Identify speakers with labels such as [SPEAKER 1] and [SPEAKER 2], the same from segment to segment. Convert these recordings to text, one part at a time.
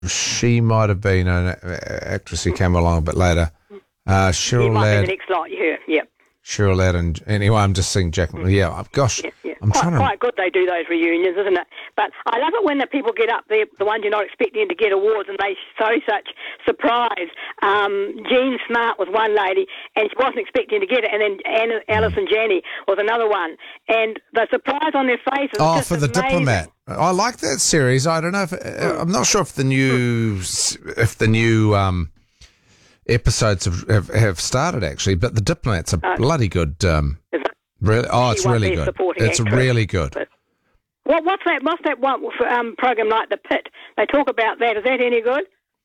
[SPEAKER 1] she might have been an actress who came along a bit later. Cheryl Ladd.
[SPEAKER 2] The next lot, yeah.
[SPEAKER 1] Cheryl Ladd and anyway, I'm just seeing Jack. Yeah, gosh,
[SPEAKER 2] yeah.
[SPEAKER 1] I'm
[SPEAKER 2] quite good. They do those reunions, isn't it? But I love it when the people get up there, the ones you're not expecting to get awards, and they show such surprise. Jean Smart was one lady, and she wasn't expecting to get it, and then Alison Janney was another one, and the surprise on their faces.
[SPEAKER 1] Oh, for the Diplomat. I like that series. I don't know if I'm not sure if the new episodes have started actually, but the Diplomat's a bloody good. Really, it's really good. It's really good.
[SPEAKER 2] But what's that one program like The Pit? They talk about that. Is that any good?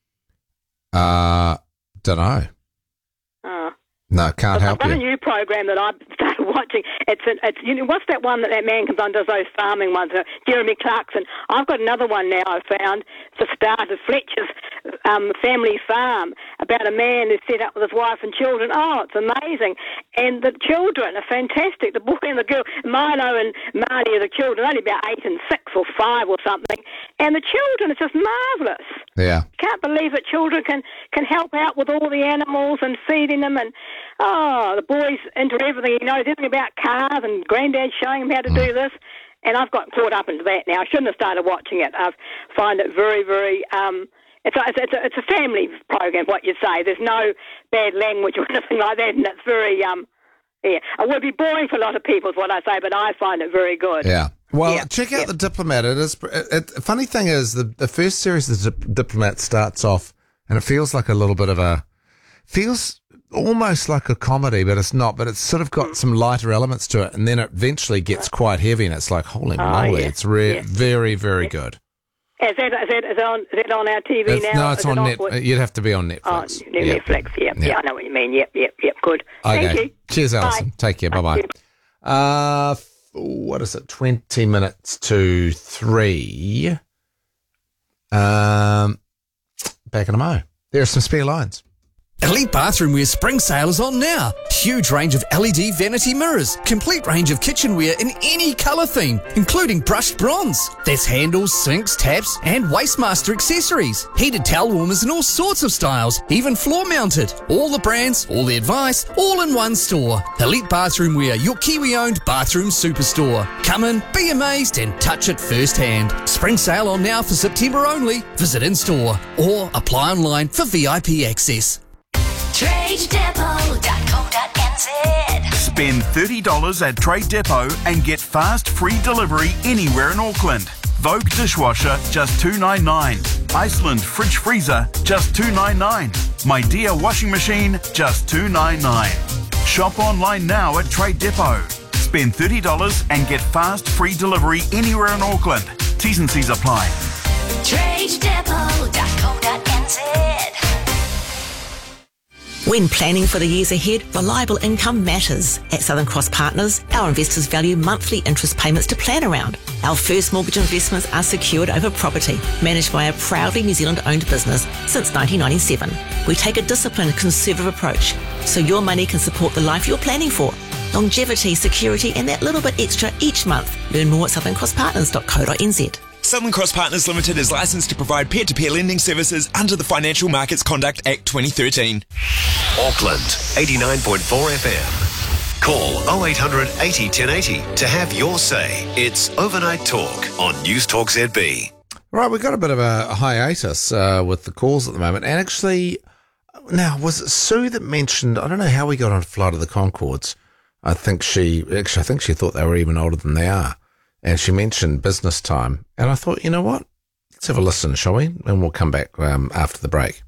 [SPEAKER 1] Don't know. No, can't help you.
[SPEAKER 2] I've got a new program that I've started watching. It's what's that one that man comes on, does those farming ones? Jeremy Clarkson. I've got another one now I found. It's the start of Fletcher's family farm, about a man who's set up with his wife and children. Oh, it's amazing. And the children are fantastic. The boy and the girl, Milo and Marty are the children, only about 8 and 6 or 5 or something. And the children, it's just marvellous.
[SPEAKER 1] Yeah.
[SPEAKER 2] Can't believe that children can help out with all the animals and feeding them, and the boy's into everything. He knows everything about cars, and Granddad's showing him how to do this. And I've got caught up into that now. I shouldn't have started watching it. I find it very, very. It's a family program. What you'd say. There's no bad language or anything like that, and it's very. It would be boring for a lot of people, is what I say, but I find it very good.
[SPEAKER 1] Yeah. Well, check out The Diplomat. It is. Funny thing is, the first series of The Diplomat starts off, and it feels like a little bit of feels almost like a comedy, but it's not. But it's sort of got some lighter elements to it, and then it eventually gets quite heavy, and it's like, holy moly, it's very, very good.
[SPEAKER 2] Is that on our TV now?
[SPEAKER 1] No, it's on Netflix. You'd have to be on Netflix.
[SPEAKER 2] Oh, Netflix, yeah, I know what you mean. Yep, good.
[SPEAKER 1] Okay.
[SPEAKER 2] Thank you.
[SPEAKER 1] Cheers, Alison.
[SPEAKER 2] Bye.
[SPEAKER 1] Take care. Bye-bye. What is it? 20 minutes to 3. Back in a mo. There are some spare lines.
[SPEAKER 3] Elite Bathroomware spring sale is on now. Huge range of LED vanity mirrors, complete range of kitchenware in any colour theme, including brushed bronze. There's handles, sinks, taps and Wastemaster accessories. Heated towel warmers in all sorts of styles, even floor mounted. All the brands, all the advice, all in one store. Elite Bathroomware, your Kiwi-owned bathroom superstore. Come in, be amazed and touch it firsthand. Spring sale on now for September only. Visit in-store or apply online for VIP access.
[SPEAKER 4] TradeDepot.co.nz.
[SPEAKER 5] Spend $30 at Trade Depot and get fast free delivery anywhere in Auckland. Vogue dishwasher, just $2.99. Iceland fridge freezer, just $2.99. My Dear washing machine, just $2.99. Shop online now at Trade Depot. Spend $30 and get fast free delivery anywhere in Auckland. T's and C's apply.
[SPEAKER 4] TradeDepot.co.nz.
[SPEAKER 6] When planning for the years ahead, reliable income matters. At Southern Cross Partners, our investors value monthly interest payments to plan around. Our first mortgage investments are secured over property, managed by a proudly New Zealand-owned business since 1997. We take a disciplined, conservative approach, so your money can support the life you're planning for. Longevity, security, and that little bit extra each month. Learn more at southerncrosspartners.co.nz.
[SPEAKER 7] Southern Cross Partners Limited is licensed to provide peer-to-peer lending services under the Financial Markets Conduct Act 2013.
[SPEAKER 8] Auckland, 89.4 FM. Call 0800 80 1080 to have your say. It's Overnight Talk on News Talk ZB.
[SPEAKER 1] Right, we've got a bit of a hiatus with the calls at the moment. And actually, now, was it Sue that mentioned, I don't know how we got on Flight of the Conchords. I think she thought they were even older than they are. And she mentioned business time. And I thought, you know what? Let's have a listen, shall we? And we'll come back after the break.